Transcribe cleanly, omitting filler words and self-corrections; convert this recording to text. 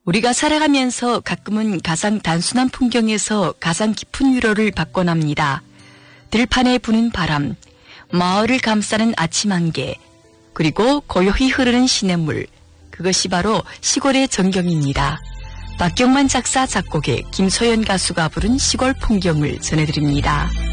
우리가 살아가면서 가끔은 가장 단순한 풍경에서 가장 깊은 위로를 받곤 합니다. 들판에 부는 바람, 마을을 감싸는 아침 안개, 그리고 고요히 흐르는 시냇물. 그것이 바로 시골의 전경입니다. 박경만 작사 작곡의 김소연 가수가 부른 시골 풍경을 전해드립니다.